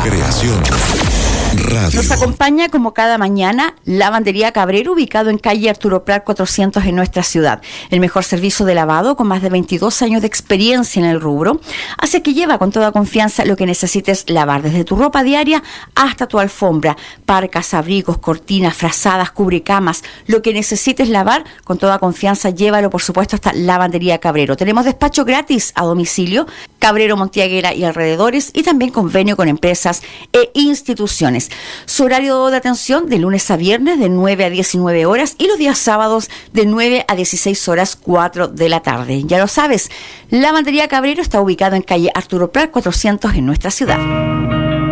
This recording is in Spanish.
Creación Radio. Nos acompaña como cada mañana Lavandería Cabrero, ubicado en calle Arturo Prat 400 en nuestra ciudad. El mejor servicio de lavado con más de 22 años de experiencia en el rubro. Así que lleva con toda confianza lo que necesites lavar, desde tu ropa diaria hasta tu alfombra, parcas, abrigos, cortinas, frazadas, cubrecamas. Lo que necesites lavar con toda confianza, llévalo por supuesto hasta Lavandería Cabrero. Tenemos despacho gratis a domicilio, Cabrero, Montiaguera y alrededores, y también convenio con empresas e instituciones. Su horario de atención de lunes a viernes de 9 a 19 horas y los días sábados de 9 a 16 horas 4 de la tarde. Ya lo sabes, Lavandería Cabrero está ubicado en calle Arturo Prat 400 en nuestra ciudad.